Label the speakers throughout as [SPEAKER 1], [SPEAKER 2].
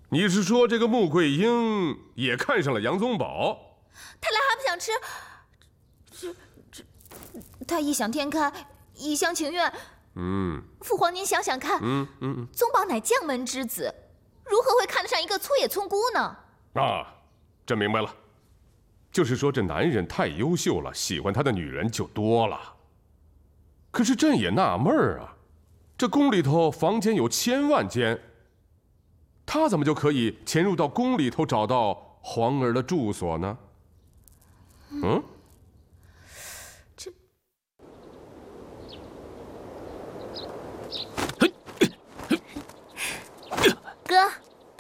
[SPEAKER 1] 你是说这个穆桂英也看上了杨宗保？
[SPEAKER 2] 他俩还不想吃，他异想天开，一厢情愿。父皇您想想看，宗保乃将门之子，如何会看得上一个粗野村姑呢？
[SPEAKER 1] 啊，朕明白了，就是说这男人太优秀了，喜欢他的女人就多了。可是朕也纳闷儿啊，这宫里头房间有千万间，他怎么就可以潜入到宫里头找到皇儿的住所呢？
[SPEAKER 2] 哥，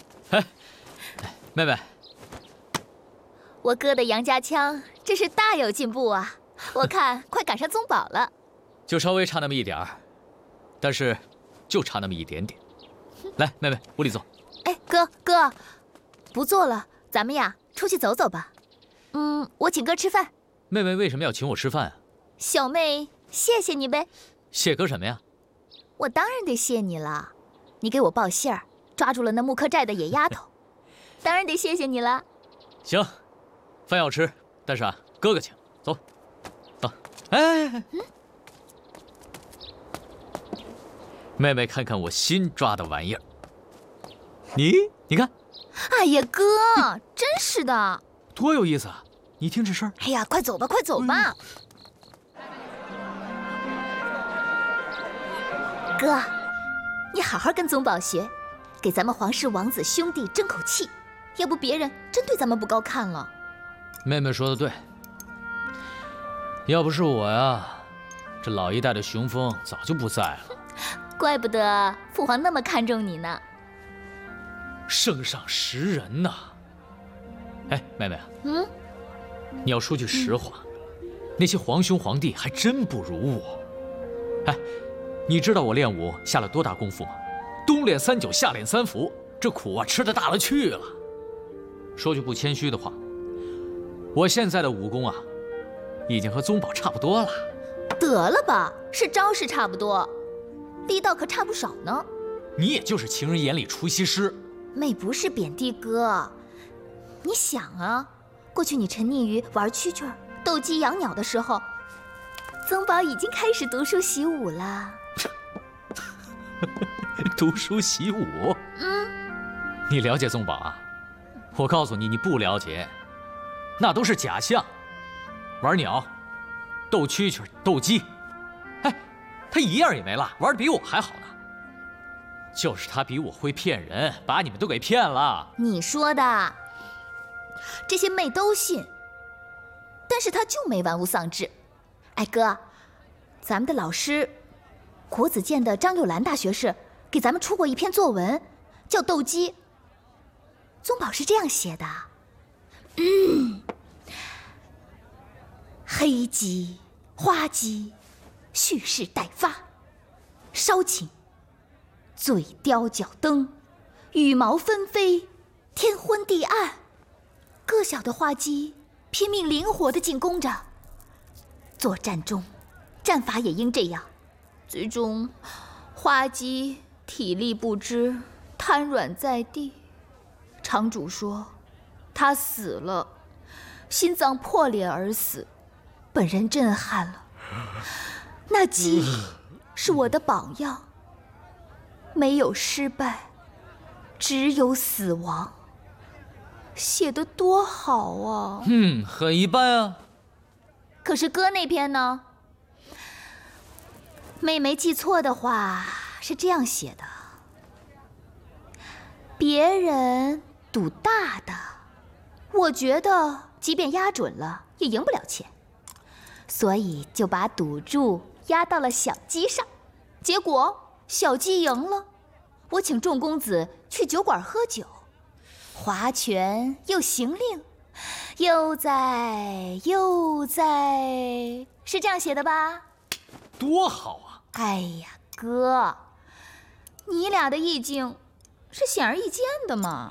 [SPEAKER 3] 妹妹，
[SPEAKER 2] 我哥的杨家枪真是大有进步啊！我看快赶上宗保了，
[SPEAKER 3] 就稍微差那么一点儿，但是就差那么一点点。来，妹妹，屋里坐。
[SPEAKER 2] 哎，哥，不坐了，咱们呀出去走走吧。我请哥吃饭。
[SPEAKER 3] 妹妹为什么要请我吃饭啊？
[SPEAKER 2] 小妹谢谢你呗。
[SPEAKER 3] 谢哥什么呀？
[SPEAKER 2] 我当然得谢你了，你给我报信儿，抓住了那木刻寨的野丫头，当然得谢谢你了。
[SPEAKER 3] 行，饭要吃，但是啊，哥哥请，走，走。哎，妹妹看看我新抓的玩意儿，你看，
[SPEAKER 2] 哎呀，哥，真是的，
[SPEAKER 3] 多有意思啊！你听这声儿。
[SPEAKER 2] 哎呀，快走吧，快走吧。哥，你好好跟宗保学，给咱们皇室王子兄弟争口气，要不别人真对咱们不高看了。
[SPEAKER 3] 妹妹说的对，要不是我呀，这老一代的雄风早就不在了。
[SPEAKER 2] 怪不得父皇那么看重你呢。
[SPEAKER 3] 圣上识人呐。哎，妹妹，你要说句实话，那些皇兄皇帝还真不如我。哎，你知道我练武下了多大功夫吗？冬练3九，夏练3伏，这苦啊吃得大了去了。说句不谦虚的话，我现在的武功啊，已经和宗保差不多了。
[SPEAKER 2] 得了吧，是招式差不多，力道可差不少呢。
[SPEAKER 3] 你也就是情人眼里出西施。
[SPEAKER 2] 妹不是贬低哥，你想啊，过去你沉溺于玩蛐蛐、斗鸡养鸟的时候，宗保已经开始读书习武了。
[SPEAKER 3] 读书习武？你了解宗保啊？我告诉你，你不了解，那都是假象。玩鸟、斗蛐蛐、斗鸡，哎，他一样也没落，玩得比我还好呢。就是他比我会骗人，把你们都给骗了。
[SPEAKER 2] 你说的，这些妹都信，但是他就没玩物丧志。哎哥，咱们的老师国子监的张六兰大学士给咱们出过一篇作文，叫《斗鸡》。宗保是这样写的：黑鸡、花鸡，蓄势待发，稍寝，嘴雕脚蹬，羽毛纷飞，天昏地暗。个小的花鸡拼命灵活地进攻着，作战中战法也应这样。最终花鸡体力不支，瘫软在地。场主说他死了，心脏破裂而死，本人震撼了。那鸡是我的榜样，没有失败，只有死亡。写得多好啊！
[SPEAKER 3] 很一般啊。
[SPEAKER 2] 可是哥那篇呢？妹没记错的话，是这样写的：别人赌大的，我觉得即便压准了，也赢不了钱，所以就把赌注压到了小鸡上。结果小鸡赢了，我请众公子去酒馆喝酒，划拳又行令，悠哉悠哉，是这样写的吧？
[SPEAKER 3] 多好啊！
[SPEAKER 2] 哎呀，哥，你俩的意境是显而易见的嘛。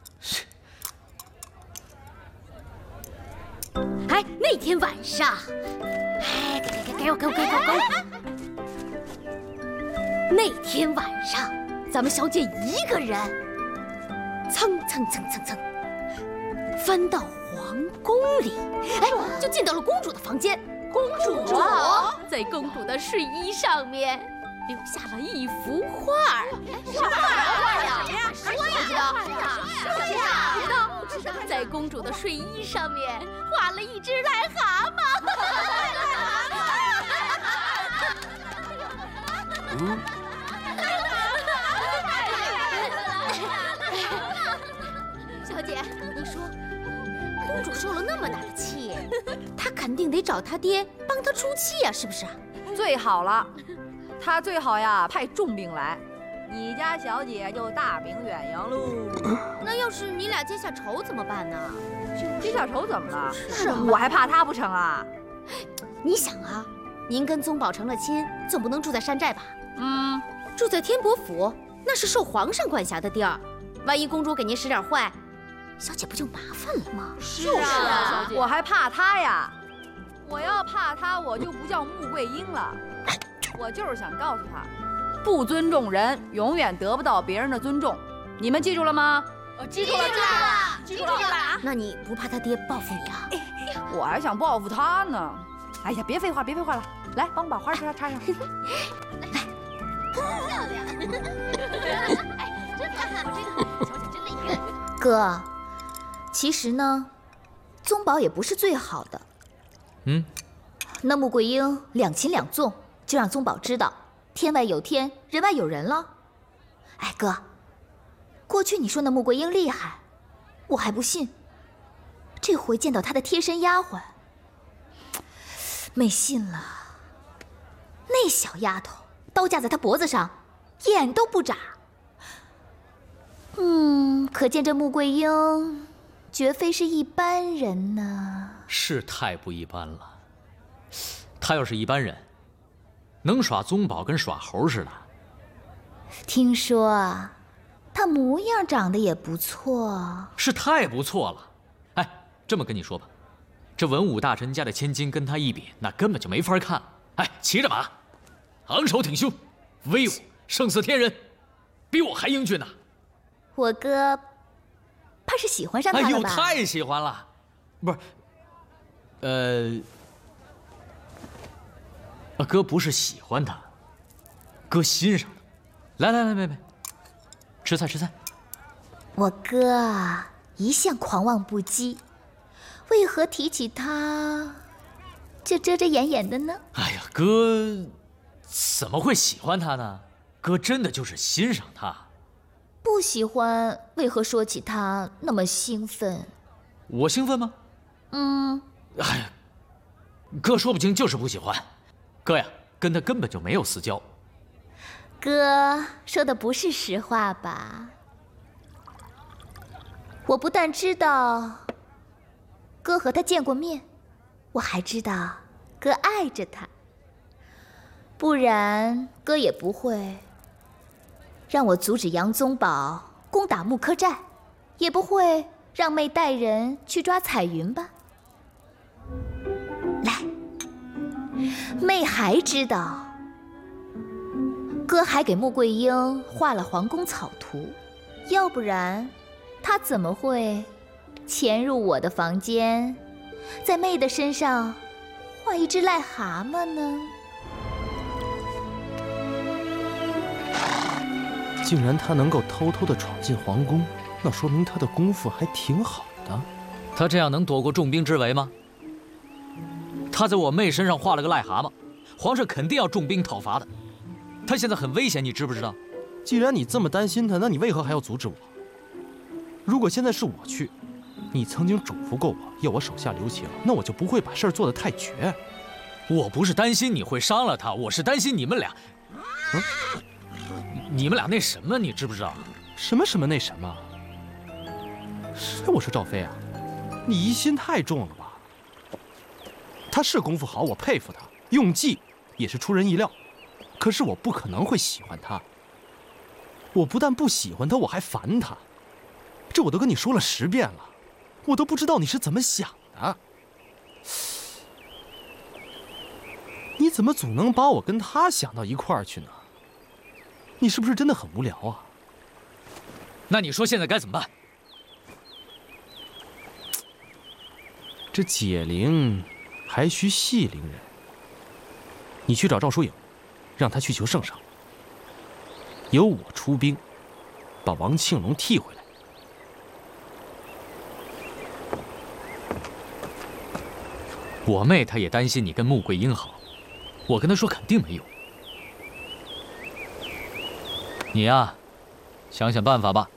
[SPEAKER 4] 哎，那天晚上，哎，给我！那天晚上，咱们小姐一个人蹭蹭蹭蹭蹭，翻到皇宫里，哎，就进到了公主的房间。公主在公主的睡衣上面留下了一幅画儿。什么画呀？说呀！在公主的睡衣上面画了一只癞蛤蟆。小姐，你说，公主受了那么大的气，她肯定得找她爹帮她出气呀，是不是？
[SPEAKER 5] 最好了，她最好呀派重兵来，你家小姐就大名远扬喽。
[SPEAKER 4] 那要是你俩结下仇怎么办呢？
[SPEAKER 5] 结下仇怎么了？
[SPEAKER 4] 是啊，
[SPEAKER 5] 我还怕她不成啊？
[SPEAKER 4] 你想啊，您跟宗保成了亲，总不能住在山寨吧？住在天伯府，那是受皇上管辖的地儿，万一公主给您使点坏，小姐不就麻烦了吗？
[SPEAKER 5] 是啊，小姐，我还怕她呀。我要怕她，我就不叫穆桂英了。我就是想告诉她，不尊重人，永远得不到别人的尊重。你们记住了吗？
[SPEAKER 4] 记住了。那你不怕他爹报复你啊？
[SPEAKER 5] 我还想报复他呢。哎呀，别废话了，来，帮我把花插上。
[SPEAKER 4] 来，漂亮！哎，真看看我这个小姐真厉害。
[SPEAKER 2] 哥，其实呢，宗保也不是最好的。那穆桂英两擒两纵，就让宗保知道天外有天，人外有人了。哎，哥，过去你说那穆桂英厉害，我还不信。这回见到她的贴身丫鬟，没信了。那小丫头刀架在她脖子上，眼都不眨。可见这穆桂英绝非是一般人呢。
[SPEAKER 3] 是太不一般了。她要是一般人，能耍宗保跟耍猴似的。
[SPEAKER 2] 听说啊，她模样长得也不错。
[SPEAKER 3] 是太不错了。哎，这么跟你说吧，这文武大臣家的千金跟她一比，那根本就没法看。哎，骑着马，昂首挺胸，威武胜似天人，比我还英俊呢。
[SPEAKER 2] 我哥怕是喜欢上她了吧？
[SPEAKER 3] 哎呦，太喜欢了。不是，哥不是喜欢她，哥欣赏她。来，妹妹，吃菜。
[SPEAKER 2] 我哥啊，一向狂妄不羁，为何提起她就遮遮掩掩的呢？
[SPEAKER 3] 哎呀，哥怎么会喜欢她呢？哥真的就是欣赏她。
[SPEAKER 2] 不喜欢，为何说起她那么兴奋？
[SPEAKER 3] 我兴奋吗？哎呀，哥说不清就是不喜欢。哥呀，跟她根本就没有私交。
[SPEAKER 2] 哥说的不是实话吧？我不但知道哥和她见过面，我还知道哥爱着她。不然哥也不会让我阻止杨宗保攻打木柯寨，也不会让妹带人去抓彩云吧。来，妹还知道哥还给穆桂英画了皇宫草图，要不然她怎么会潜入我的房间，在妹的身上画一只癞蛤蟆呢？
[SPEAKER 6] 竟然他能够偷偷地闯进皇宫，那说明他的功夫还挺好的。
[SPEAKER 3] 他这样能躲过重兵之围吗？他在我妹身上画了个癞蛤蟆，皇上肯定要重兵讨伐的。他现在很危险，你知不知道？
[SPEAKER 6] 既然你这么担心他，那你为何还要阻止我？如果现在是我去，你曾经嘱咐过我要我手下留情，那我就不会把事儿做得太绝。
[SPEAKER 3] 我不是担心你会伤了他，我是担心你们俩。你们俩那什么，你知不知道？
[SPEAKER 6] 什么那什么？我说赵飞啊，你疑心太重了吧？他是功夫好，我佩服他，用计也是出人意料。可是我不可能会喜欢他。我不但不喜欢他，我还烦他。这我都跟你说了10遍了，我都不知道你是怎么想的。你怎么总能把我跟他想到一块儿去呢？你是不是真的很无聊啊？
[SPEAKER 3] 那你说现在该怎么办？
[SPEAKER 6] 这解铃还需系铃人。你去找赵疏影，让他去求圣上，由我出兵，把王庆龙替回来。
[SPEAKER 3] 我妹她也担心你跟穆桂英好，我跟她说肯定没用。你呀，想想办法吧。